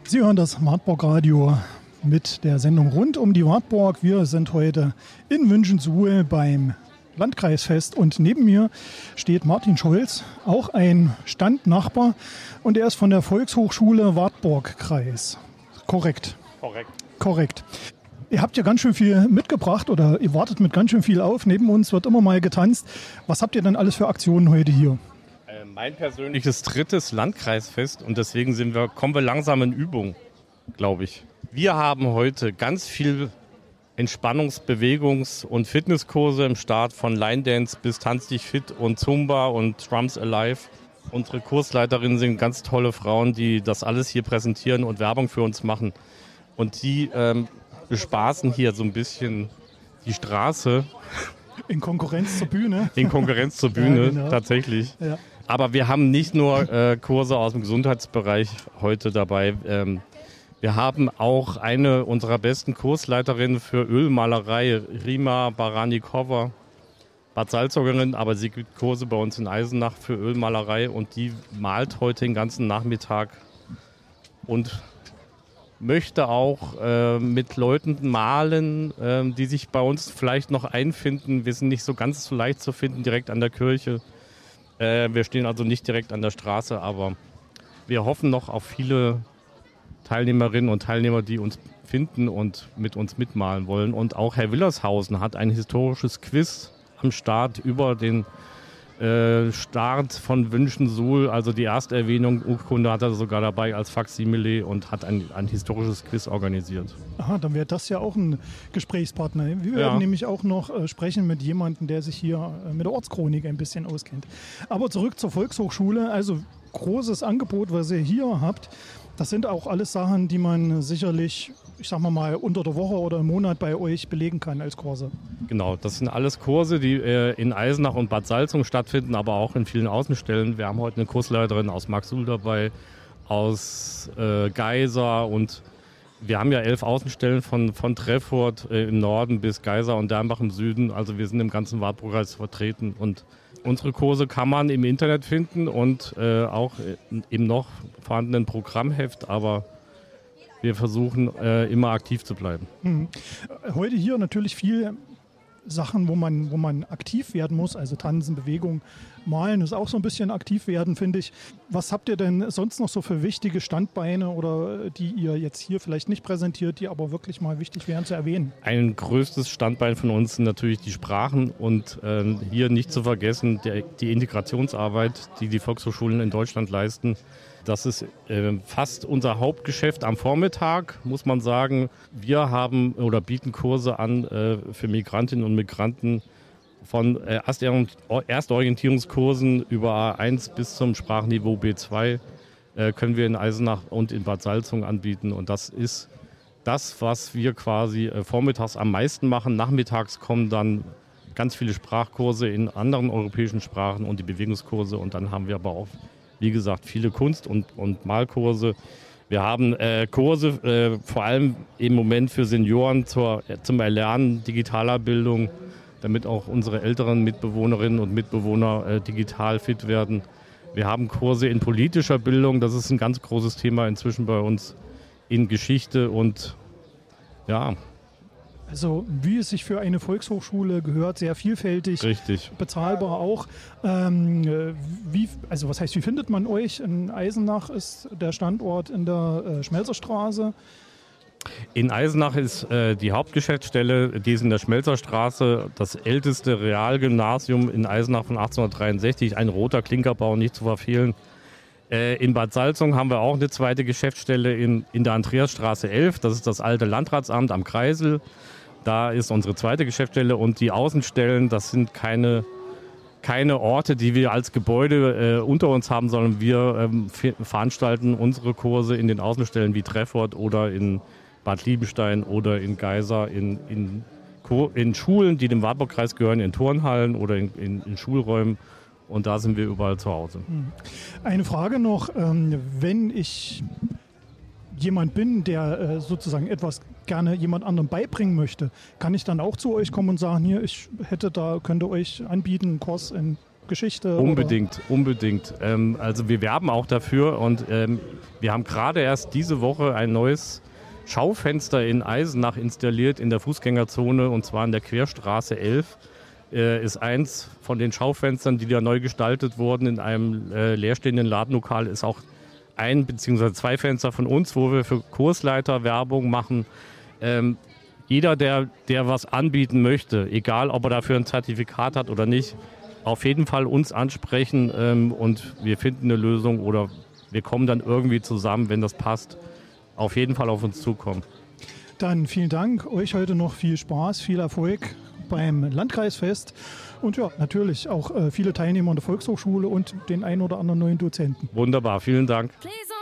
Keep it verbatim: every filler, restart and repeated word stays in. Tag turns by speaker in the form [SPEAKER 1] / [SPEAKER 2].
[SPEAKER 1] Sie hören das Wartburg Radio mit der Sendung rund um die Wartburg. Wir sind heute in Wünschensuhl beim Landkreisfest und neben mir steht Martin Scholz, auch ein Standnachbar, und er ist von der Volkshochschule Wartburg-Kreis. Korrekt?
[SPEAKER 2] Korrekt.
[SPEAKER 1] Korrekt. Ihr habt ja ganz schön viel mitgebracht oder ihr wartet mit ganz schön viel auf. Neben uns wird immer mal getanzt. Was habt ihr denn alles für Aktionen heute hier?
[SPEAKER 2] Mein persönliches drittes Landkreisfest und deswegen sind wir, kommen wir langsam in Übung, glaube ich. Wir haben heute ganz viel Entspannungs-, Bewegungs- und Fitnesskurse im Start, von Line Dance bis Tanz dich fit und Zumba und Drums Alive. Unsere Kursleiterinnen sind ganz tolle Frauen, die das alles hier präsentieren und Werbung für uns machen. Und die ähm, bespaßen hier so ein bisschen die Straße.
[SPEAKER 1] In Konkurrenz zur Bühne.
[SPEAKER 2] In Konkurrenz zur Bühne,
[SPEAKER 1] ja, genau.
[SPEAKER 2] Tatsächlich.
[SPEAKER 1] Ja.
[SPEAKER 2] Aber wir haben nicht nur äh, Kurse aus dem Gesundheitsbereich heute dabei. Ähm, wir haben auch eine unserer besten Kursleiterinnen für Ölmalerei, Rima Baranikova, Bad Salzburgerin, aber sie gibt Kurse bei uns in Eisenach für Ölmalerei und die malt heute den ganzen Nachmittag und möchte auch äh, mit Leuten malen, äh, die sich bei uns vielleicht noch einfinden. Wir sind nicht so ganz so leicht zu finden direkt an der Kirche. Äh, wir stehen also nicht direkt an der Straße, aber wir hoffen noch auf viele Teilnehmerinnen und Teilnehmer, die uns finden und mit uns mitmalen wollen. Und auch Herr Willershausen hat ein historisches Quiz am Start über den äh, Start von Wünschensuhl. Also die Ersterwähnung, Urkunde hat er sogar dabei als Faksimile und hat ein, ein historisches Quiz organisiert.
[SPEAKER 1] Aha, dann wäre das ja auch ein Gesprächspartner. Wir werden
[SPEAKER 2] Ja.
[SPEAKER 1] nämlich auch noch äh, sprechen mit jemandem, der sich hier äh, mit der Ortschronik ein bisschen auskennt. Aber zurück zur Volkshochschule. Also großes Angebot, was ihr hier habt. Das sind auch alles Sachen, die man sicherlich, ich sag mal mal, unter der Woche oder im Monat bei euch belegen kann als Kurse.
[SPEAKER 2] Genau, das sind alles Kurse, die äh, in Eisenach und Bad Salzung stattfinden, aber auch in vielen Außenstellen. Wir haben heute eine Kursleiterin aus Marxuhl dabei, aus äh, Geisa, und wir haben ja elf Außenstellen von, von Treffort äh, im Norden bis Geisa und Dernbach im Süden. Also wir sind im ganzen Wartburgkreis vertreten und unsere Kurse kann man im Internet finden und äh, auch im noch vorhandenen Programmheft, aber wir versuchen äh, immer aktiv zu bleiben.
[SPEAKER 1] Mhm. Heute hier natürlich viel Sachen, wo man, wo man aktiv werden muss, also Tanzen, Bewegung, Malen ist auch so ein bisschen aktiv werden, finde ich. Was habt ihr denn sonst noch so für wichtige Standbeine oder die ihr jetzt hier vielleicht nicht präsentiert, die aber wirklich mal wichtig wären zu erwähnen?
[SPEAKER 2] Ein größtes Standbein von uns sind natürlich die Sprachen und äh, hier nicht zu vergessen der, die Integrationsarbeit, die die Volkshochschulen in Deutschland leisten. Das ist äh, fast unser Hauptgeschäft am Vormittag, muss man sagen. Wir haben oder bieten Kurse an äh, für Migrantinnen und Migranten von äh, Erstorientierungskursen über A eins bis zum Sprachniveau B zwei äh, können wir in Eisenach und in Bad Salzung anbieten. Und das ist das, was wir quasi äh, vormittags am meisten machen. Nachmittags kommen dann ganz viele Sprachkurse in anderen europäischen Sprachen und die Bewegungskurse. Und dann haben wir aber auch, wie gesagt, viele Kunst- und, und Malkurse. Wir haben äh, Kurse, äh, vor allem im Moment für Senioren zur, äh, zum Erlernen digitaler Bildung, damit auch unsere älteren Mitbewohnerinnen und Mitbewohner äh, digital fit werden. Wir haben Kurse in politischer Bildung, das ist ein ganz großes Thema inzwischen bei uns, in Geschichte und ja.
[SPEAKER 1] Also wie es sich für eine Volkshochschule gehört, sehr vielfältig,
[SPEAKER 2] Richtig.
[SPEAKER 1] Bezahlbar auch. Ähm, wie, also was heißt, wie findet man euch? In Eisenach ist der Standort in der äh, Schmelzerstraße.
[SPEAKER 2] In Eisenach ist äh, die Hauptgeschäftsstelle, die ist in der Schmelzerstraße, das älteste Realgymnasium in Eisenach von achtzehnhundertdreiundsechzig, ein roter Klinkerbau, nicht zu verfehlen. Äh, in Bad Salzung haben wir auch eine zweite Geschäftsstelle in, in der Andreasstraße elf, das ist das alte Landratsamt am Kreisel. Da ist unsere zweite Geschäftsstelle und die Außenstellen, das sind keine, keine Orte, die wir als Gebäude äh, unter uns haben, sondern wir ähm, veranstalten unsere Kurse in den Außenstellen wie Treffort oder in Bad Liebenstein oder in Geisa, in, in, in Schulen, die dem Wartburgkreis gehören, in Turnhallen oder in, in, in Schulräumen. Und da sind wir überall zu Hause.
[SPEAKER 1] Eine Frage noch, ähm, wenn ich jemand bin, der äh, sozusagen etwas gerne jemand anderem beibringen möchte, kann ich dann auch zu euch kommen und sagen, hier, ich hätte da, könnte euch anbieten, einen Kurs in Geschichte?
[SPEAKER 2] Unbedingt,
[SPEAKER 1] oder?
[SPEAKER 2] unbedingt. Ähm, also wir werben auch dafür und ähm, wir haben gerade erst diese Woche ein neues Schaufenster in Eisenach installiert in der Fußgängerzone und zwar in der Querstraße elf. Äh, ist eins von den Schaufenstern, die da neu gestaltet wurden in einem äh, leerstehenden Ladenlokal, ist auch ein bzw. zwei Fenster von uns, wo wir für Kursleiter Werbung machen. Ähm, jeder, der, der was anbieten möchte, egal ob er dafür ein Zertifikat hat oder nicht, auf jeden Fall uns ansprechen ähm, und wir finden eine Lösung oder wir kommen dann irgendwie zusammen, wenn das passt. Auf jeden Fall auf uns zukommen.
[SPEAKER 1] Dann vielen Dank, euch heute noch viel Spaß, viel Erfolg beim Landkreisfest und ja, natürlich auch äh, viele Teilnehmer an der Volkshochschule und den ein oder anderen neuen Dozenten.
[SPEAKER 2] Wunderbar, vielen Dank.
[SPEAKER 3] Please